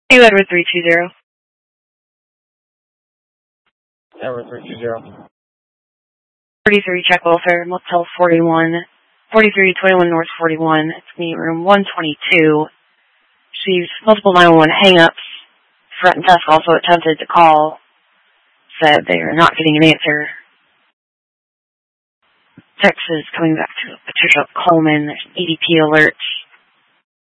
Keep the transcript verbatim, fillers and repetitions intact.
Hey, Edward three two zero. Edward three two zero. thirty-three, check welfare, Motel forty-one. forty-three twenty-one North forty-one. It's me, room one twenty-two. She's multiple nine one one hang-ups. Front and desk also attempted to call. Said they are not getting an answer. Text is coming back to Patricia Coleman. There's an A D P alert.